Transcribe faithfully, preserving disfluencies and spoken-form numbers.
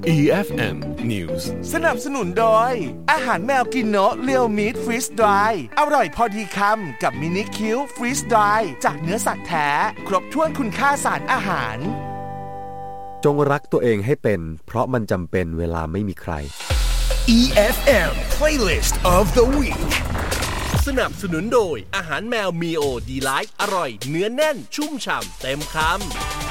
อี เอฟ เอ็ม News สนับสนุนโดยอาหารแมวกินโนะเรียวมีทฟรีสดรายอร่อยพอดีคำกับมินิคิวฟรีสดรายจากเนื้อสัตว์แท้ครบถ้วนคุณค่าสารอาหารจงรักตัวเองให้เป็นเพราะมันจำเป็นเวลาไม่มีใครอี เอฟ เอ็ม Playlist of the Week สนับสนุนโดยอาหารแมวมีโอดีไลท์อร่อยเนื้อแน่นชุ่มฉ่ำเต็มคำ